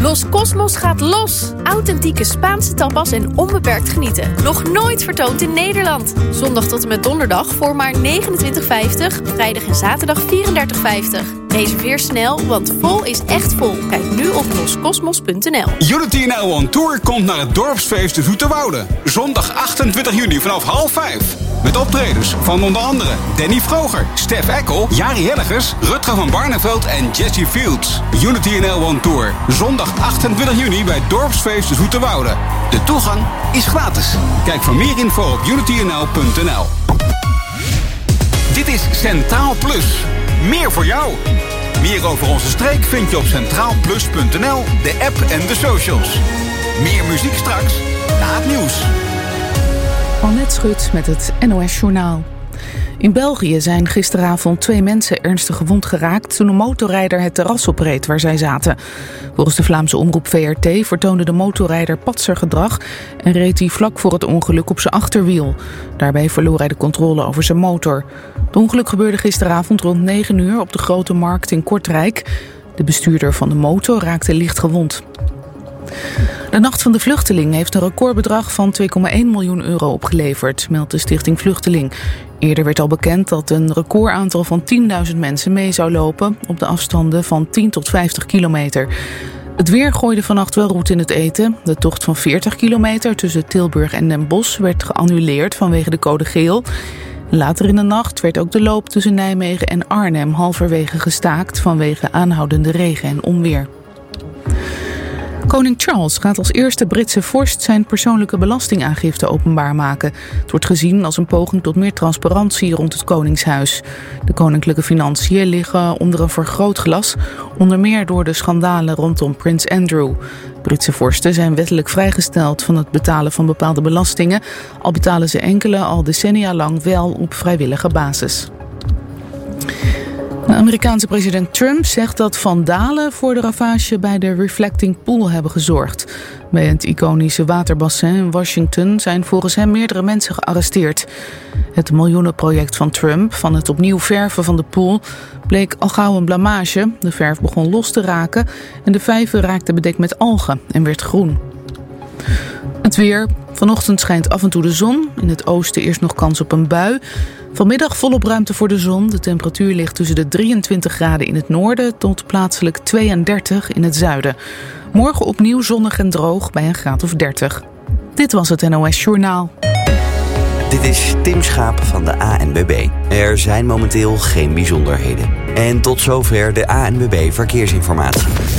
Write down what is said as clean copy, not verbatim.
Los Cosmos gaat los! Authentieke Spaanse tapas en onbeperkt genieten. Nog nooit vertoond in Nederland. Zondag tot en met donderdag voor maar €29,50. Vrijdag en zaterdag €34,50. Reserveer snel, want vol is echt vol. Kijk nu op loscosmos.nl. Unity Now on Tour komt naar het dorpsfeest de Zoeterwoude. Zondag 28 juni vanaf 4:30. Met optredens van onder andere Danny Vroger, Stef Eckel, Jari Hellegers, Rutger van Barneveld en Jesse Fields. Unity NL on Tour. Zondag 28 juni bij dorpsfeest de Zoeterwoude. De toegang is gratis. Kijk voor meer info op unitynl.nl. Dit is Centraal Plus. Meer voor jou. Meer over onze streek vind je op centraalplus.nl, de app en de socials. Meer muziek straks na het nieuws. Annette Schut met het NOS Journaal. In België zijn gisteravond 2 mensen ernstig gewond geraakt toen een motorrijder het terras opreed waar zij zaten. Volgens de Vlaamse omroep VRT vertoonde de motorrijder patsergedrag en reed hij vlak voor het ongeluk op zijn achterwiel. Daarbij verloor hij de controle over zijn motor. Het ongeluk gebeurde gisteravond rond 9 uur op de Grote Markt in Kortrijk. De bestuurder van de motor raakte licht gewond. De Nacht van de Vluchteling heeft een recordbedrag van €2,1 miljoen opgeleverd, meldt de Stichting Vluchteling. Eerder werd al bekend dat een recordaantal van 10.000 mensen mee zou lopen op de afstanden van 10 tot 50 kilometer. Het weer gooide vannacht wel roet in het eten. De tocht van 40 kilometer tussen Tilburg en Den Bosch werd geannuleerd vanwege de code geel. Later in de nacht werd ook de loop tussen Nijmegen en Arnhem halverwege gestaakt vanwege aanhoudende regen en onweer. Koning Charles gaat als eerste Britse vorst zijn persoonlijke belastingaangifte openbaar maken. Het wordt gezien als een poging tot meer transparantie rond het Koningshuis. De koninklijke financiën liggen onder een vergrootglas, onder meer door de schandalen rondom prins Andrew. Britse vorsten zijn wettelijk vrijgesteld van het betalen van bepaalde belastingen, al betalen ze enkele al decennia lang wel op vrijwillige basis. De Amerikaanse president Trump zegt dat vandalen voor de ravage bij de Reflecting Pool hebben gezorgd. Bij het iconische waterbassin in Washington zijn volgens hem meerdere mensen gearresteerd. Het miljoenenproject van Trump, van het opnieuw verven van de pool, bleek al gauw een blamage. De verf begon los te raken en de vijver raakte bedekt met algen en werd groen. Het weer. Vanochtend schijnt af en toe de zon. In het oosten eerst nog kans op een bui. Vanmiddag volop ruimte voor de zon. De temperatuur ligt tussen de 23 graden in het noorden tot plaatselijk 32 in het zuiden. Morgen opnieuw zonnig en droog bij een graad of 30. Dit was het NOS Journaal. Dit is Tim Schaap van de ANWB. Er zijn momenteel geen bijzonderheden. En tot zover de ANWB Verkeersinformatie.